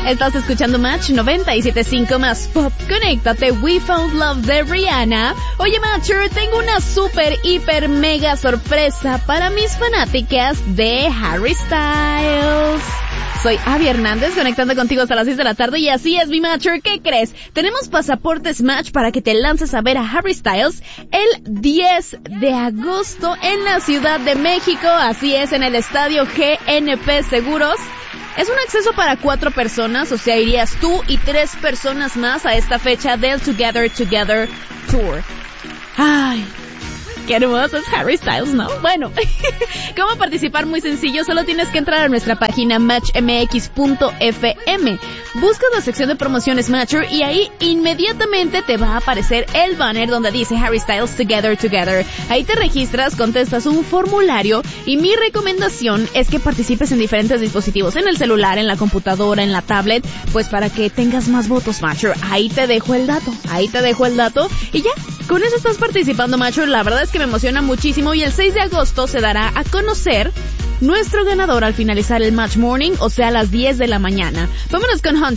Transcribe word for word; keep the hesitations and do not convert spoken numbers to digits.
Estás escuchando Match noventa y siete punto cinco más Pop. Conéctate, We Found Love de Rihanna. Oye, Matcher, tengo una super, hiper, mega sorpresa para mis fanáticas de Harry Styles. Soy Abby Hernández, conectando contigo hasta las seis de la tarde, y así es, mi Matcher, ¿qué crees? Tenemos pasaportes Match para que te lances a ver a Harry Styles el diez de agosto en la Ciudad de México, así es, en el estadio G N P Seguros. Es un acceso para cuatro personas, o sea, irías tú y tres personas más a esta fecha del Together Together Tour. Ay, qué hermoso es Harry Styles, ¿no? Bueno, ¿cómo participar? Muy sencillo, solo tienes que entrar a nuestra página match m x punto f m. Buscas la sección de promociones Matcher y ahí inmediatamente te va a aparecer el banner donde dice Harry Styles Together Together. Ahí te registras, contestas un formulario y mi recomendación es que participes en diferentes dispositivos, en el celular, en la computadora, en la tablet, pues para que tengas más votos, Matcher. Ahí te dejo el dato, ahí te dejo el dato y ya, con eso estás participando, Matcher. La verdad es que me emociona muchísimo y el seis de agosto se dará a conocer nuestro ganador al finalizar el Match Morning, o sea, a las diez de la mañana. Vámonos con Hunter